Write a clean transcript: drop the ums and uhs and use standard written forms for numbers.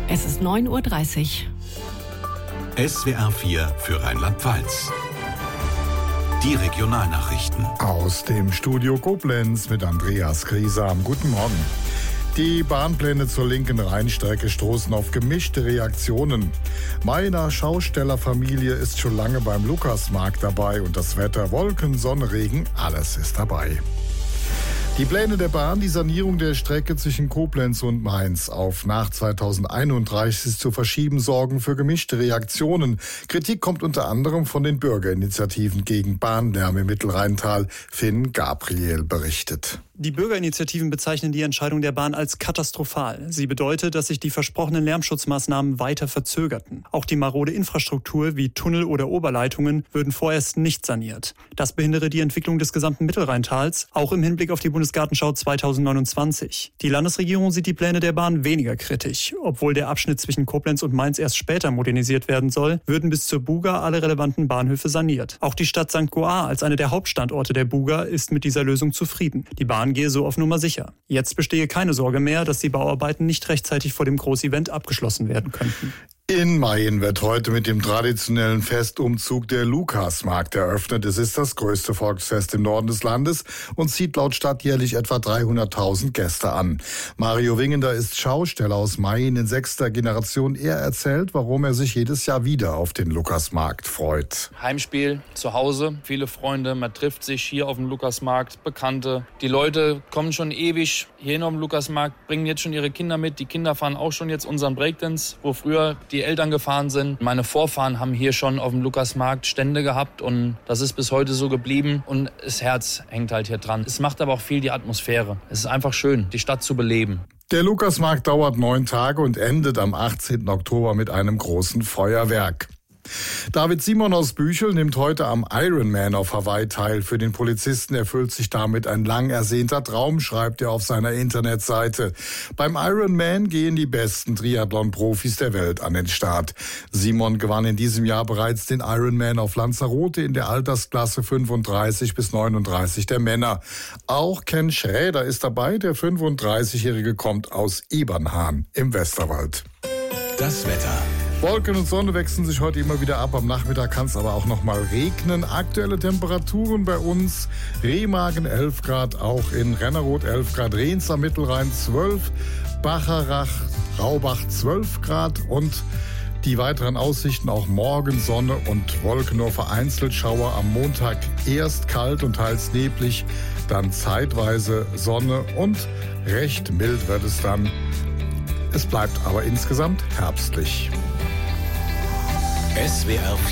Es ist 9:30 Uhr. SWR 4 für Rheinland-Pfalz. Die Regionalnachrichten. Aus dem Studio Koblenz mit Andreas Griesam. Guten Morgen. Die Bahnpläne zur linken Rheinstrecke stoßen auf gemischte Reaktionen. Meiner Schaustellerfamilie ist schon lange beim Lukasmarkt dabei und das Wetter, Wolken, Sonne, Regen, alles ist dabei. Die Pläne der Bahn, die Sanierung der Strecke zwischen Koblenz und Mainz auf nach 2031 zu verschieben, sorgen für gemischte Reaktionen. Kritik kommt unter anderem von den Bürgerinitiativen gegen Bahnlärm im Mittelrheintal. Finn Gabriel berichtet. Die Bürgerinitiativen bezeichnen die Entscheidung der Bahn als katastrophal. Sie bedeutet, dass sich die versprochenen Lärmschutzmaßnahmen weiter verzögerten. Auch die marode Infrastruktur wie Tunnel oder Oberleitungen würden vorerst nicht saniert. Das behindere die Entwicklung des gesamten Mittelrheintals, auch im Hinblick auf die Bundesgartenschau 2029. Die Landesregierung sieht die Pläne der Bahn weniger kritisch. Obwohl der Abschnitt zwischen Koblenz und Mainz erst später modernisiert werden soll, würden bis zur Buga alle relevanten Bahnhöfe saniert. Auch die Stadt St. Goar als eine der Hauptstandorte der Buga ist mit dieser Lösung zufrieden. Die Bahn gehe so auf Nummer sicher. Jetzt bestehe keine Sorge mehr, dass die Bauarbeiten nicht rechtzeitig vor dem Großevent abgeschlossen werden könnten. In Mayen wird heute mit dem traditionellen Festumzug der Lukasmarkt eröffnet. Es ist das größte Volksfest im Norden des Landes und zieht laut Stadt jährlich etwa 300.000 Gäste an. Mario Wingender ist Schausteller aus Mayen in 6. Generation. Er erzählt, warum er sich jedes Jahr wieder auf den Lukasmarkt freut. Heimspiel, zu Hause, viele Freunde, man trifft sich hier auf dem Lukasmarkt, Bekannte. Die Leute kommen schon ewig hierhin auf den Lukasmarkt, bringen jetzt schon ihre Kinder mit. Die Kinder fahren auch schon jetzt unseren Breakdance, wo früher die Eltern gefahren sind. Meine Vorfahren haben hier schon auf dem Lukasmarkt Stände gehabt und das ist bis heute so geblieben und das Herz hängt halt hier dran. Es macht aber auch viel die Atmosphäre. Es ist einfach schön, die Stadt zu beleben. Der Lukasmarkt dauert 9 Tage und endet am 18. Oktober mit einem großen Feuerwerk. David Simon aus Büchel nimmt heute am Ironman auf Hawaii teil. Für den Polizisten erfüllt sich damit ein lang ersehnter Traum, schreibt er auf seiner Internetseite. Beim Ironman gehen die besten Triathlon-Profis der Welt an den Start. Simon gewann in diesem Jahr bereits den Ironman auf Lanzarote in der Altersklasse 35 bis 39 der Männer. Auch Ken Schräder ist dabei. Der 35-Jährige kommt aus Ibernhahn im Westerwald. Das Wetter. Wolken und Sonne wechseln sich heute immer wieder ab. Am Nachmittag kann es aber auch noch mal regnen. Aktuelle Temperaturen bei uns: Remagen 11 Grad, auch in Rennerod 11 Grad, Rehns am Mittelrhein 12, Bacharach, Raubach 12 Grad und die weiteren Aussichten: auch morgen Sonne und Wolken, nur vereinzelt Schauer. Am Montag erst kalt und teils neblig, dann zeitweise Sonne und recht mild wird es dann. Es bleibt aber insgesamt herbstlich. SWR